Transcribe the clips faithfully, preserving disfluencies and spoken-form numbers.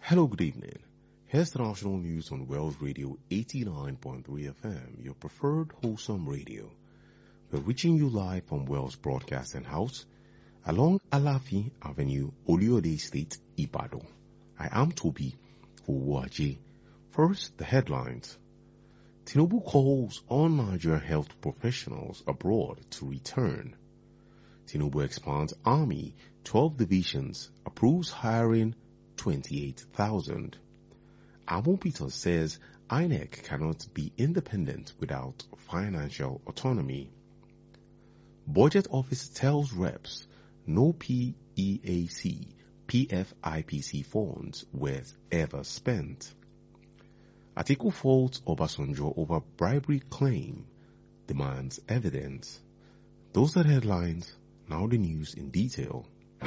Hello, good evening. Here's the national news on Wells Radio eighty-nine point three F M, your preferred wholesome radio. We're reaching you live from Wells Broadcasting House along Alafi Avenue, Oluode State, Ibadan. I am Toby Owuaje. First, the headlines. Tinubu calls on Nigerian health professionals abroad to return. Tinubu expands army, twelve divisions, approves hiring twenty-eight thousand. Amon Peters says I N E C cannot be independent without financial autonomy. Budget Office tells reps no P E A C, P F I P C funds were ever spent. Atiku faults Obasanjo over bribery claim, demands evidence. Those are the headlines, now the news in detail.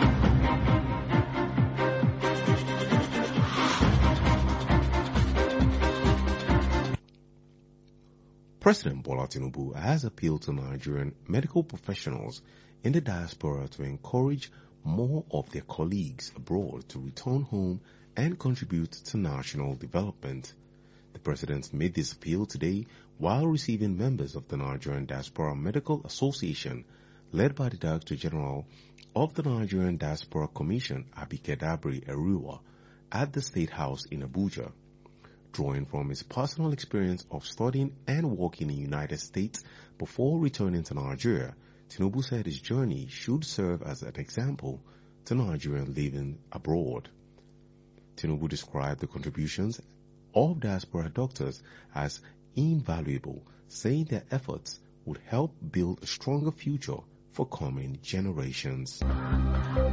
President Bola Tinubu has appealed to Nigerian medical professionals in the diaspora to encourage more of their colleagues abroad to return home and contribute to national development. The president made this appeal today while receiving members of the Nigerian Diaspora Medical Association, led by the Director General of the Nigerian Diaspora Commission, Abike Dabiri Eruwa, at the State House in Abuja. Drawing from his personal experience of studying and working in the United States before returning to Nigeria, Tinubu said his journey should serve as an example to Nigerians living abroad. Tinubu described the contributions of diaspora doctors as invaluable, saying their efforts would help build a stronger future for coming generations.